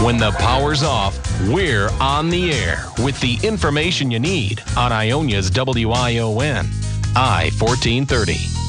When the power's off, we're on the air with the information you need on Ionia's WION, I-1430.